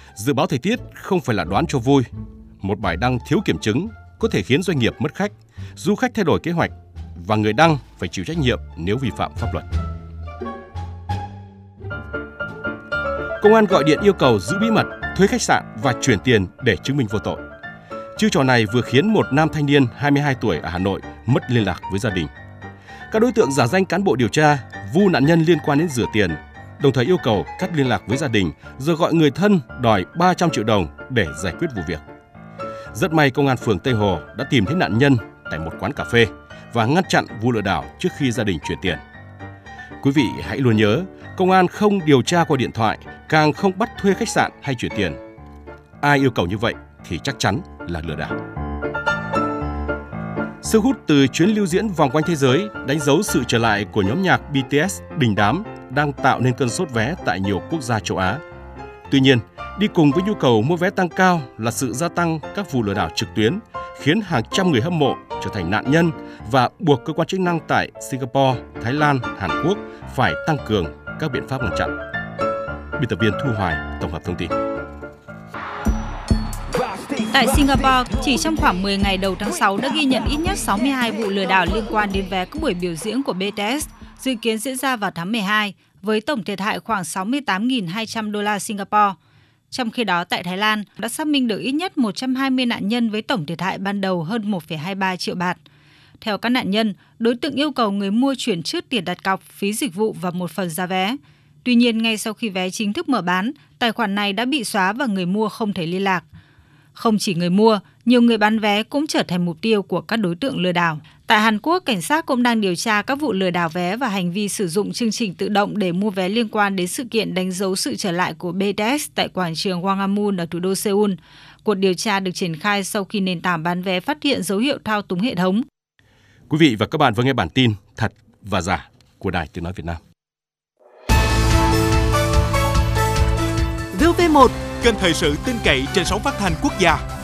Dự báo thời tiết không phải là đoán cho vui. Một bài đăng thiếu kiểm chứng có thể khiến doanh nghiệp mất khách, du khách thay đổi kế hoạch và người đăng phải chịu trách nhiệm nếu vi phạm pháp luật. Công an gọi điện yêu cầu giữ bí mật thuê khách sạn và chuyển tiền để chứng minh vô tội. Chiêu trò này vừa khiến một nam thanh niên 22 tuổi ở Hà Nội mất liên lạc với gia đình. Các đối tượng giả danh cán bộ điều tra, vu nạn nhân liên quan đến rửa tiền, đồng thời yêu cầu cắt liên lạc với gia đình rồi gọi người thân đòi 300 triệu đồng để giải quyết vụ việc. Rất may công an phường Tây Hồ đã tìm thấy nạn nhân tại một quán cà phê và ngăn chặn vụ lừa đảo trước khi gia đình chuyển tiền. Quý vị hãy luôn nhớ, công an không điều tra qua điện thoại, càng không bắt thuê khách sạn hay chuyển tiền. Ai yêu cầu như vậy thì chắc chắn là lừa đảo. Sức hút từ chuyến lưu diễn vòng quanh thế giới đánh dấu sự trở lại của nhóm nhạc BTS đình đám đang tạo nên cơn sốt vé tại nhiều quốc gia châu Á. Tuy nhiên, đi cùng với nhu cầu mua vé tăng cao là sự gia tăng các vụ lừa đảo trực tuyến, khiến hàng trăm người hâm mộ trở thành nạn nhân và buộc cơ quan chức năng tại Singapore, Thái Lan, Hàn Quốc phải tăng cường các biện pháp ngăn chặn. Biên tập viên Thu Hoài tổng hợp thông tin. Tại Singapore, chỉ trong khoảng 10 ngày đầu tháng 6 đã ghi nhận ít nhất 62 vụ lừa đảo liên quan đến vé các buổi biểu diễn của BTS, dự kiến diễn ra vào tháng 12, với tổng thiệt hại khoảng 68.200 đô la Singapore. Trong khi đó, tại Thái Lan, đã xác minh được ít nhất 120 nạn nhân với tổng thiệt hại ban đầu hơn 1,23 triệu baht. Theo các nạn nhân, đối tượng yêu cầu người mua chuyển trước tiền đặt cọc, phí dịch vụ và một phần giá vé. Tuy nhiên, ngay sau khi vé chính thức mở bán, tài khoản này đã bị xóa và người mua không thể liên lạc. Không chỉ người mua, nhiều người bán vé cũng trở thành mục tiêu của các đối tượng lừa đảo. Tại Hàn Quốc, cảnh sát cũng đang điều tra các vụ lừa đảo vé và hành vi sử dụng chương trình tự động để mua vé liên quan đến sự kiện đánh dấu sự trở lại của BTS tại quảng trường Gwanghwamun ở thủ đô Seoul. Cuộc điều tra được triển khai sau khi nền tảng bán vé phát hiện dấu hiệu thao túng hệ thống. Quý vị và các bạn vừa nghe bản tin Thật và Giả của Đài Tiếng nói Việt Nam. VOV1, kênh thời sự tin cậy trên sóng phát thanh quốc gia.